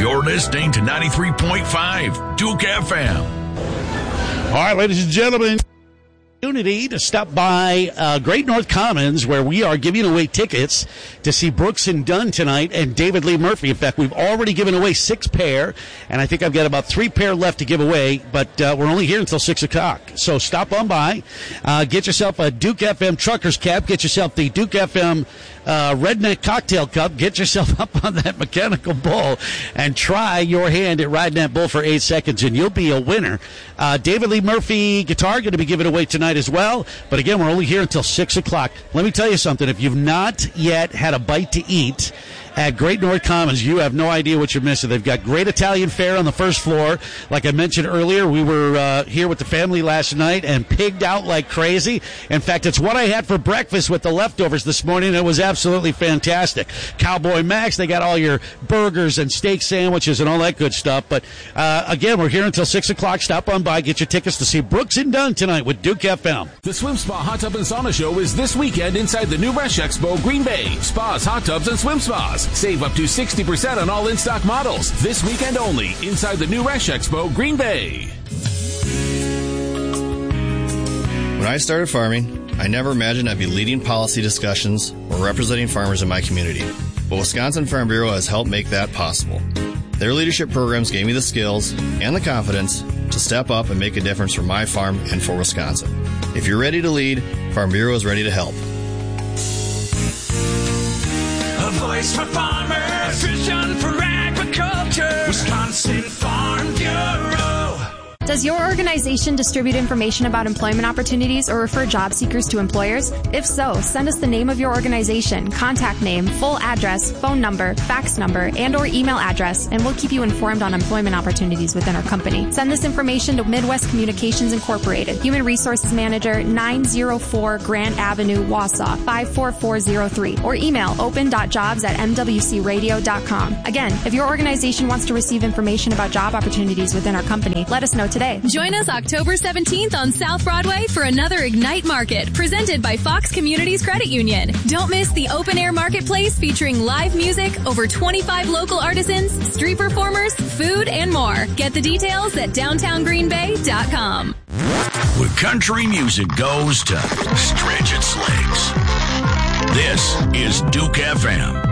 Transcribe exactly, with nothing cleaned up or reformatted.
You're listening to ninety-three point five Duke F M. All right, ladies and gentlemen. Opportunity to stop by uh, Great North Commons, where we are giving away tickets to see Brooks and Dunn tonight and David Lee Murphy. In fact, we've already given away six pair, and I think I've got about three pair left to give away, but uh, we're only here until six o'clock. So stop on by, uh, get yourself a Duke F M Truckers cap, get yourself the Duke F M uh, Redneck Cocktail Cup, get yourself up on that mechanical bull, and try your hand at riding that bull for eight seconds, and you'll be a winner. Uh, David Lee Murphy guitar going to be given away tonight as well. But again, we're only here until six o'clock. Let me tell you something. If you've not yet had a bite to eat at Great North Commons, you have no idea what you're missing. They've got great Italian fare on the first floor. Like I mentioned earlier, we were uh, here with the family last night and pigged out like crazy. In fact, it's what I had for breakfast with the leftovers this morning. It was absolutely fantastic. Cowboy Max, they got all your burgers and steak sandwiches and all that good stuff. But uh, again, we're here until six o'clock. Stop on by, get your tickets to see Brooks and Dunn tonight with Duke F M. The Swim Spa Hot Tub and Sauna Show is this weekend inside the new Resch Expo, Green Bay. Spas, hot tubs, and swim spas. Save up to sixty percent on all in-stock models. This weekend only inside the new Resch Expo, Green Bay. When I started farming, I never imagined I'd be leading policy discussions or representing farmers in my community. But Wisconsin Farm Bureau has helped make that possible. Their leadership programs gave me the skills and the confidence to step up and make a difference for my farm and for Wisconsin. If you're ready to lead, Farm Bureau is ready to help. A voice for farmers, vision for agriculture, Wisconsin Farm Bureau. Does your organization distribute information about employment opportunities or refer job seekers to employers? If so, send us the name of your organization, contact name, full address, phone number, fax number, and or email address, and we'll keep you informed on employment opportunities within our company. Send this information to Midwest Communications Incorporated, Human Resources Manager, nine oh four Grant Avenue, Wausau, five four four zero three, or email open dot jobs at m w c radio dot com. Again, if your organization wants to receive information about job opportunities within our company, let us know today. Join us October seventeenth on South Broadway for another Ignite Market presented by Fox Communities Credit Union. Don't miss the open-air marketplace featuring live music, over twenty-five local artisans, street performers, food, and more. Get the details at downtown green bay dot com. Where country music goes to stretch its legs. This is Duke F M.